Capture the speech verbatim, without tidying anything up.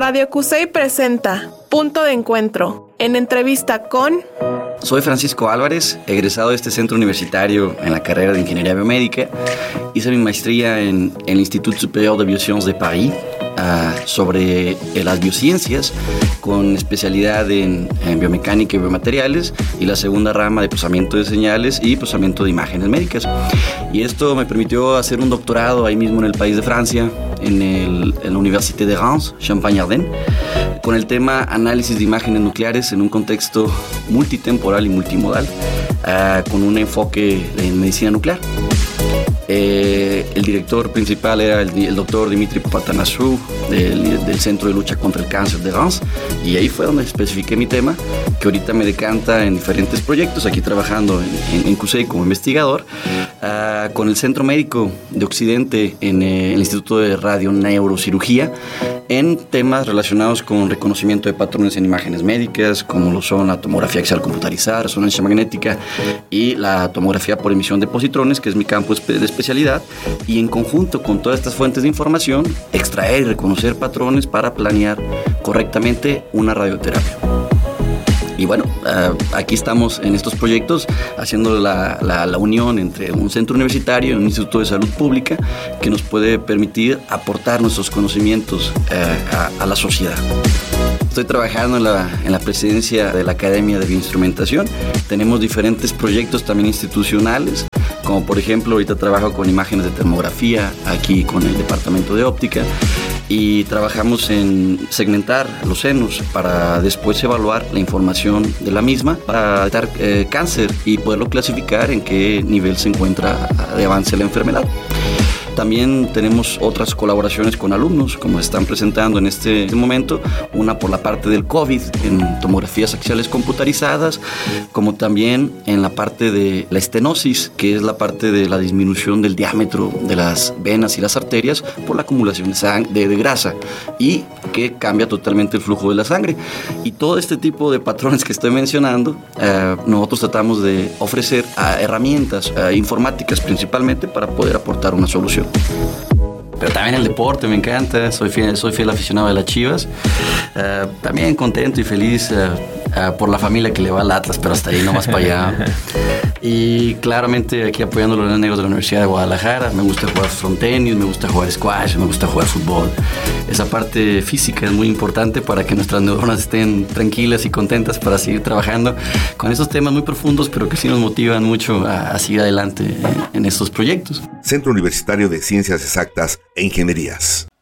Radio C U S E I presenta Punto de Encuentro, en entrevista con... Soy Francisco Álvarez, egresado de este centro universitario en la carrera de Ingeniería Biomédica. Hice mi maestría en el Institut Supérieur de Biosciences de París uh, sobre eh, las biociencias, con especialidad en, en biomecánica y biomateriales, y la segunda rama de procesamiento de señales y procesamiento de imágenes médicas. Y esto me permitió hacer un doctorado ahí mismo en el país de Francia, en, el, en la Université de Reims, Champagne-Ardenne, con el tema análisis de imágenes nucleares en un contexto multitemporal y multimodal, uh, con un enfoque en medicina nuclear. Eh, el director principal era el, el doctor Dimitri Papatanassou del, del Centro de Lucha contra el Cáncer de Reims, y ahí fue donde especifiqué mi tema, que ahorita me decanta en diferentes proyectos, aquí trabajando en, en, en C U S E I como investigador, uh, con el Centro Médico de Occidente en eh, el Instituto de Radioneurocirugía, en temas relacionados con reconocimiento de patrones en imágenes médicas, como lo son la tomografía axial computarizada, resonancia magnética y la tomografía por emisión de positrones, que es mi campo de especialidad, y en conjunto con todas estas fuentes de información, extraer y reconocer patrones para planear correctamente una radioterapia. Y bueno, uh, aquí estamos en estos proyectos haciendo la, la, la unión entre un centro universitario y un instituto de salud pública que nos puede permitir aportar nuestros conocimientos uh, a, a la sociedad. Estoy trabajando en la, en la presidencia de la Academia de Bioinstrumentación. Tenemos diferentes proyectos también institucionales, como por ejemplo ahorita trabajo con imágenes de termografía aquí con el departamento de óptica, y trabajamos en segmentar los senos para después evaluar la información de la misma para detectar eh, cáncer y poderlo clasificar en qué nivel se encuentra de avance la enfermedad. También tenemos otras colaboraciones con alumnos, como están presentando en este momento, una por la parte del COVID en tomografías axiales computarizadas, como también en la parte de la estenosis, que es la parte de la disminución del diámetro de las venas y las arterias por la acumulación de, sang- de, de grasa, y que cambia totalmente el flujo de la sangre. Y todo este tipo de patrones que estoy mencionando, eh, nosotros tratamos de ofrecer uh, herramientas uh, informáticas principalmente para poder aportar una solución. Pero también el deporte me encanta, soy fiel, soy fiel aficionado de las Chivas, uh, también contento y feliz uh, uh, por la familia que le va al Atlas, pero hasta ahí, no más para allá. Y claramente aquí apoyando a los negros de la Universidad de Guadalajara. Me gusta jugar frontenis, me gusta jugar squash, me gusta jugar fútbol. Esa parte física es muy importante para que nuestras neuronas estén tranquilas y contentas para seguir trabajando con esos temas muy profundos, pero que sí nos motivan mucho a, a seguir adelante en, en estos proyectos. Centro Universitario de Ciencias Exactas e Ingenierías.